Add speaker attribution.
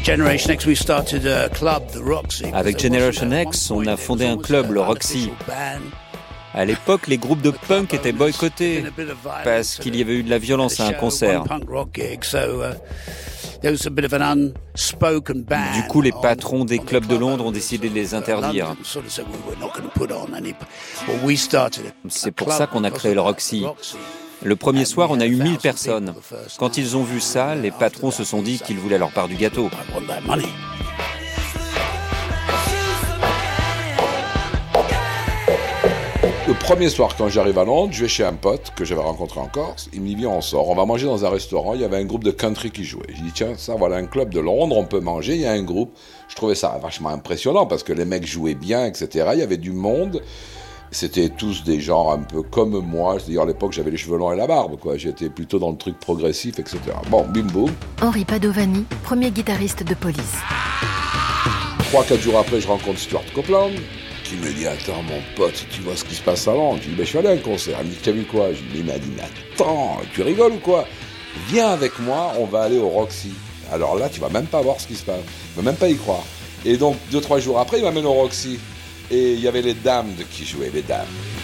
Speaker 1: Avec Generation X, on a fondé un club, le Roxy. À l'époque, les groupes de punk étaient boycottés parce qu'il y avait eu de la violence à un concert. Du coup, les patrons des clubs de Londres ont décidé de les interdire. C'est pour ça qu'on a créé le Roxy. Le premier soir, on a eu 1000 personnes. Quand ils ont vu ça, les patrons se sont dit qu'ils voulaient leur part du gâteau.
Speaker 2: Le premier soir, quand j'arrive à Londres, je vais chez un pote que j'avais rencontré en Corse. Il me dit, viens, on sort, on va manger dans un restaurant. Il y avait un groupe de country qui jouait. Je dis, tiens, ça, voilà un club de Londres, on peut manger. Il y a un groupe. Je trouvais ça vachement impressionnant parce que les mecs jouaient bien, etc. Il y avait du monde. C'était tous des gens un peu comme moi. C'est-à-dire, à l'époque, j'avais les cheveux longs et la barbe, quoi. J'étais plutôt dans le truc progressif, etc. Bon, bim boum.
Speaker 3: Henri Padovani, premier guitariste de Police.
Speaker 2: 3-4 jours après, je rencontre Stuart Copeland, qui me dit, attends, mon pote, tu vois ce qui se passe à Londres? Je lui dis, je suis allé à un concert. Il me dit, tu as vu quoi? Je lui dis, il m'a dit, mais attends, tu rigoles ou quoi? Viens avec moi, on va aller au Roxy. Alors là, tu vas même pas voir ce qui se passe. Tu vas même pas y croire. Et donc, 2-3 jours après, il m'amène au Roxy. Et il y avait les Damned qui jouaient, les Damned.